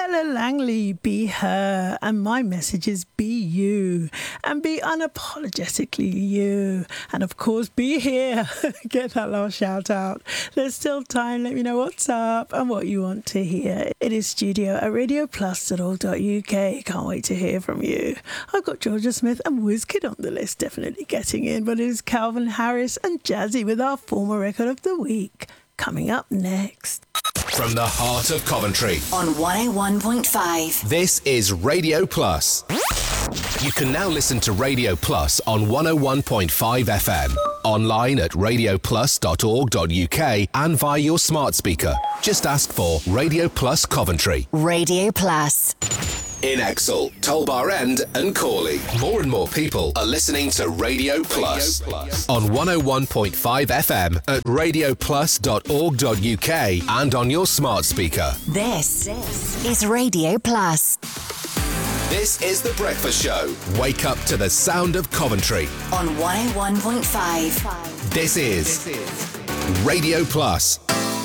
Ella Langley, Be Her, and my message is be you, and be unapologetically you, and of course be here. Get that last shout out. There's still time. Let me know what's up and what you want to hear. It is studio@radioplus.org.uk. Can't wait to hear from you. I've got Georgia Smith and Wizkid on the list, definitely getting in, but it is Calvin Harris and Jazzy with our former record of the week coming up next. From the heart of Coventry on 101.5. This is Radio Plus. You can now listen to Radio Plus on 101.5 FM, online at radioplus.org.uk and via your smart speaker. Just ask for Radio Plus Coventry. Radio Plus. In Exel, Tolbar End and Corley. More and more people are listening to Radio Plus on 101.5 FM at radioplus.org.uk and on your smart speaker. This is Radio Plus. This is The Breakfast Show. Wake up to the sound of Coventry on 101.5. This is Radio Plus.